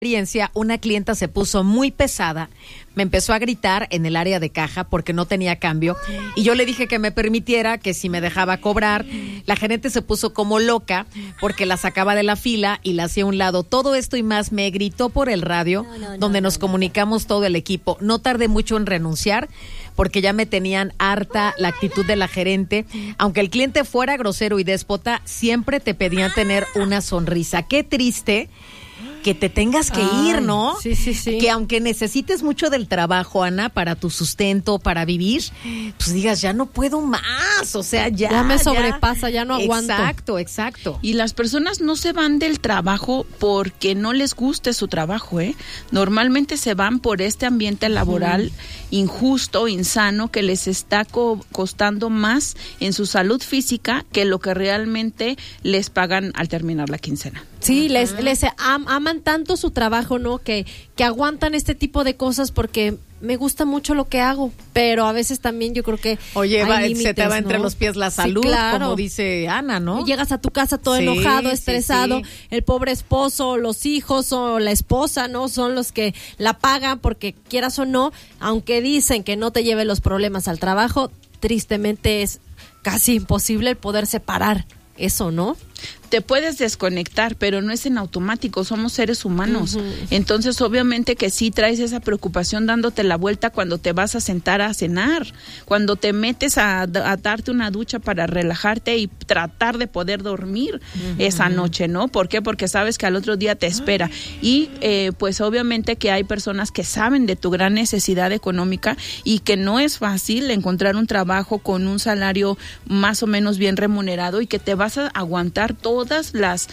Una clienta se puso muy pesada, me empezó a gritar en el área de caja porque no tenía cambio y yo le dije que me permitiera, que si me dejaba cobrar. La gerente se puso como loca porque la sacaba de la fila y la hacía a un lado. Todo esto y más me gritó por el radio, donde nos comunicamos todo el equipo. No tardé mucho en renunciar porque ya me tenían harta la actitud de la gerente. Aunque el cliente fuera grosero y déspota, siempre te pedían tener una sonrisa. Qué triste que te tengas que ir, ¿no? Sí. Que aunque necesites mucho del trabajo, Ana, para tu sustento, para vivir, pues digas, ya no puedo más, o sea, ya me sobrepasa, ya no aguanto. Exacto. Y las personas no se van del trabajo porque no les guste su trabajo, ¿eh? Normalmente se van por este ambiente laboral injusto, insano, que les está costando más en su salud física que lo que realmente les pagan al terminar la quincena. Sí, les aman tanto su trabajo, ¿no? Que aguantan este tipo de cosas porque me gusta mucho lo que hago, pero a veces también yo creo que oye, hay límites, se te va ¿no? entre los pies la salud, sí, claro, como dice Ana, ¿no? Llegas a tu casa todo enojado, estresado, el pobre esposo, los hijos o la esposa, ¿no? Son los que la pagan porque quieras o no, aunque dicen que no te lleve los problemas al trabajo, tristemente es casi imposible el poder separar eso, ¿no? Te puedes desconectar, pero no es en automático, somos seres humanos. Entonces, obviamente que sí traes esa preocupación dándote la vuelta cuando te vas a sentar a cenar, cuando te metes a darte una ducha para relajarte y tratar de poder dormir esa noche, ¿no? ¿Por qué? Porque sabes que al otro día te espera. Y pues obviamente que hay personas que saben de tu gran necesidad económica y que no es fácil encontrar un trabajo con un salario más o menos bien remunerado y que te vas a aguantar todas las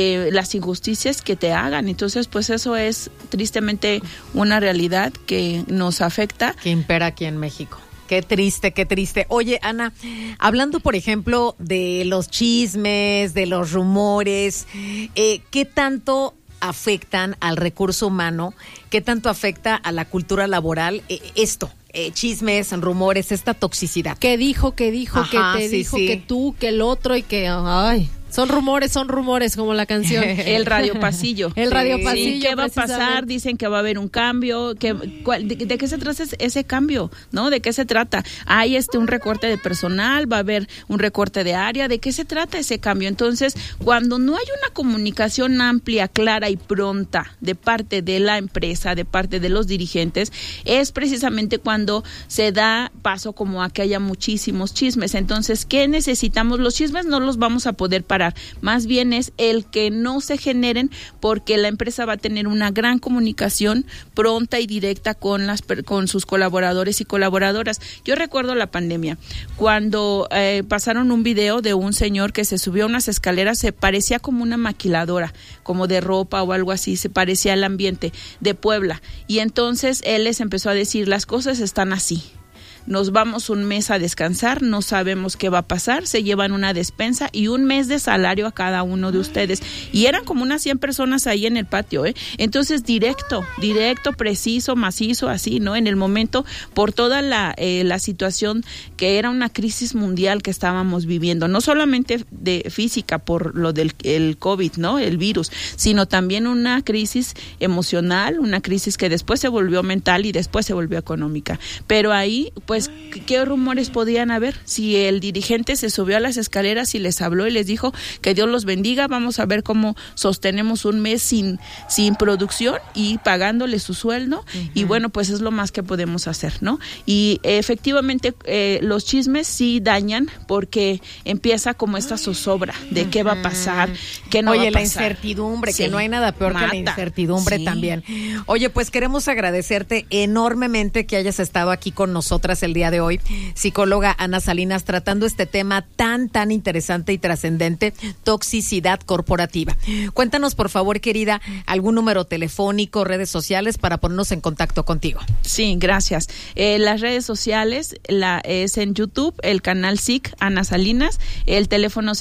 injusticias que te hagan. Entonces, pues eso es tristemente una realidad que nos afecta. Que impera aquí en México. Qué triste. Oye, Ana, hablando, por ejemplo, de los chismes, de los rumores, ¿qué tanto afectan al recurso humano? ¿Qué tanto afecta a la cultura laboral esto? Chismes, rumores, esta toxicidad. ¿Qué dijo? Ajá, que te dijo, que tú, que el otro y que... ay. Son rumores, como la canción. El radio pasillo. El radio pasillo. Sí, ¿qué va a pasar? Dicen que va a haber un cambio. ¿De qué se trata ese cambio? ¿No? ¿De qué se trata? Hay un recorte de personal, va a haber un recorte de área. ¿De qué se trata ese cambio? Entonces, cuando no hay una comunicación amplia, clara y pronta de parte de la empresa, de parte de los dirigentes, es precisamente cuando se da paso como a que haya muchísimos chismes. Entonces, ¿qué necesitamos? Los chismes no los vamos a poder parar. Más bien es el que no se generen porque la empresa va a tener una gran comunicación pronta y directa con sus colaboradores y colaboradoras. Yo recuerdo la pandemia, cuando pasaron un video de un señor que se subió a unas escaleras, se parecía como una maquiladora, como de ropa o algo así, se parecía al ambiente de Puebla. Y entonces él les empezó a decir, las cosas están así. Nos vamos un mes a descansar, no sabemos qué va a pasar, se llevan una despensa y un mes de salario a cada uno de ustedes. Y eran como unas 100 personas ahí en el patio, ¿eh? Entonces directo, preciso, macizo, así, ¿no? En el momento, por toda la situación que era una crisis mundial que estábamos viviendo, no solamente de física por lo del el COVID, ¿no? El virus, sino también una crisis emocional, una crisis que después se volvió mental y después se volvió económica. Pero ahí, pues, ¿qué rumores podían haber? Si el dirigente se subió a las escaleras y les habló y les dijo que Dios los bendiga, vamos a ver cómo sostenemos un mes sin producción y pagándole su sueldo, y bueno, pues es lo más que podemos hacer, ¿no? Y efectivamente los chismes sí dañan porque empieza como esta zozobra de qué va a pasar, qué no va a pasar. Oye, la incertidumbre, sí, que no hay nada peor que la incertidumbre también. Oye, pues queremos agradecerte enormemente que hayas estado aquí con nosotras el día de hoy, psicóloga Ana Salinas, tratando este tema tan interesante y trascendente, toxicidad corporativa. Cuéntanos, por favor, querida, algún número telefónico, redes sociales para ponernos en contacto contigo. Sí, gracias. Las redes sociales es en YouTube, el canal SIC Ana Salinas, el teléfono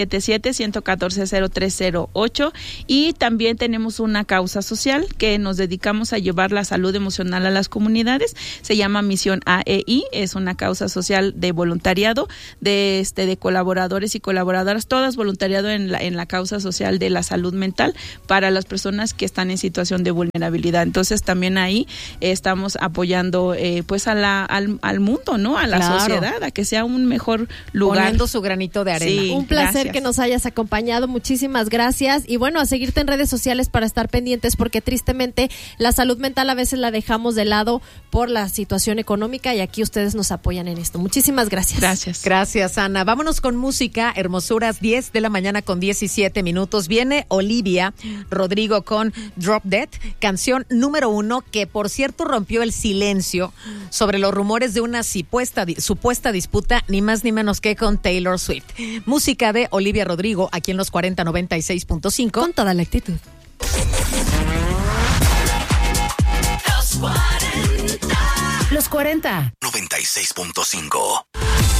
777-114-0308, y también tenemos una causa social que nos dedicamos a llevar la salud emocional a las comunidades, se llama Misión AEI, y es una causa social de voluntariado, de colaboradores y colaboradoras, todas voluntariado en la causa social de la salud mental para las personas que están en situación de vulnerabilidad. Entonces también ahí estamos apoyando pues al mundo, ¿no? A la sociedad, a que sea un mejor lugar. Poniendo su granito de arena. Sí, un placer que nos hayas acompañado, muchísimas gracias. Y bueno, a seguirte en redes sociales para estar pendientes, porque tristemente la salud mental a veces la dejamos de lado por la situación económica, y aquí ustedes nos apoyan en esto. Muchísimas gracias. Gracias, Ana. Vámonos con música. Hermosuras, 10 de la mañana con 17 minutos. Viene Olivia Rodrigo con Drop Dead, canción número 1, que por cierto rompió el silencio sobre los rumores de una supuesta disputa, ni más ni menos que con Taylor Swift. Música de Olivia Rodrigo, aquí en los 4096.5. Con toda la actitud. Los 40. 96.5.